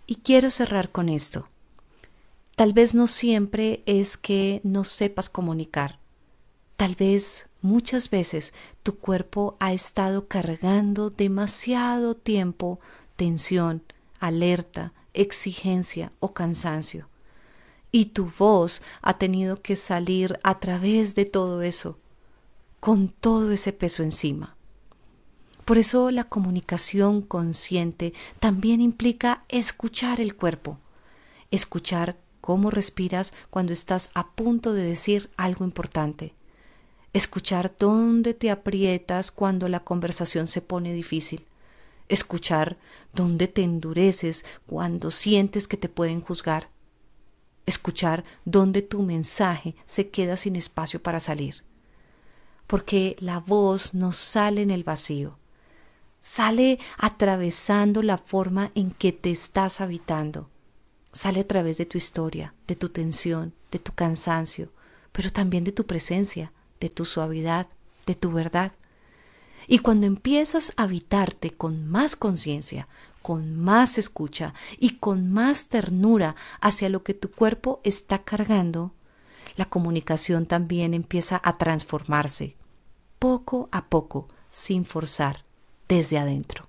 Y quiero cerrar con esto. Tal vez no siempre es que no sepas comunicar. Tal vez muchas veces tu cuerpo ha estado cargando demasiado tiempo tensión, alerta, exigencia o cansancio. Y tu voz ha tenido que salir a través de todo eso, con todo ese peso encima. Por eso la comunicación consciente también implica escuchar el cuerpo, escuchar cómo respiras cuando estás a punto de decir algo importante, escuchar dónde te aprietas cuando la conversación se pone difícil, escuchar dónde te endureces cuando sientes que te pueden juzgar, escuchar dónde tu mensaje se queda sin espacio para salir. Porque la voz no sale en el vacío, sale atravesando la forma en que te estás habitando, sale a través de tu historia, de tu tensión, de tu cansancio, pero también de tu presencia, de tu suavidad, de tu verdad. Y cuando empiezas a habitarte con más conciencia, con más escucha y con más ternura hacia lo que tu cuerpo está cargando, la comunicación también empieza a transformarse, poco a poco, sin forzar, desde adentro.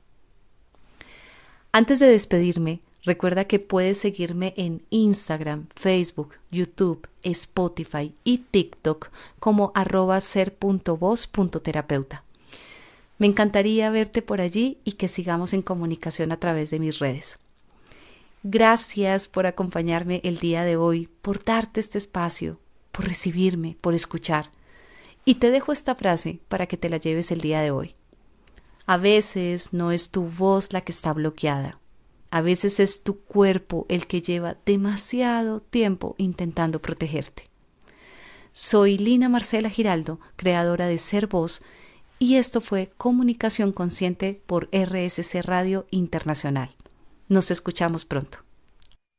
Antes de despedirme, recuerda que puedes seguirme en Instagram, Facebook, YouTube, Spotify y TikTok como @ser.voz.terapeuta. Me encantaría verte por allí y que sigamos en comunicación a través de mis redes. Gracias por acompañarme el día de hoy, por darte este espacio, por recibirme, por escuchar. Y te dejo esta frase para que te la lleves el día de hoy. A veces no es tu voz la que está bloqueada. A veces es tu cuerpo el que lleva demasiado tiempo intentando protegerte. Soy Lina Marcela Giraldo, creadora de Ser Voz, y esto fue Comunicación Consciente por RSC Radio Internacional. Nos escuchamos pronto.